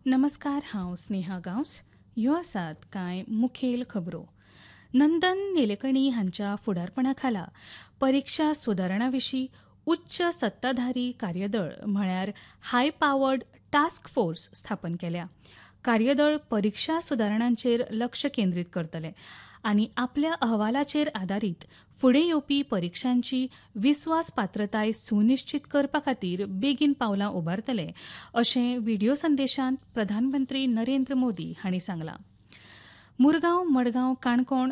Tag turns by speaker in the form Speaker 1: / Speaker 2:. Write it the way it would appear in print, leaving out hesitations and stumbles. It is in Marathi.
Speaker 1: नमस्कार, हांव स्नेहा गांवस. ह्यो आसात कांय मुखेल खबरो. नंदन निलेकणी हांच्या फुडारपणा खाला परीक्षा सुदारणा विशीं उच्च सत्ताधारी कार्यदळ म्हळ्यार हाय पावर्ड टास्क फोर्स स्थापन केल्या. कार्यदळ परीक्षा सुदारणांचेर लक्ष केंद्रीत करतले आनी आपल्या अहवालाचेर आदारीत फुडें येवपी परीक्षांची विस्वासपात्रताय सुनिश्चित करपा खातीर बेगीन पावलां उबारतले अशें व्हिडिओ संदेशांत प्रधानमंत्री नरेंद्र मोदी हांणी सांगलां. मुरगांव, मडगांव, काणकोण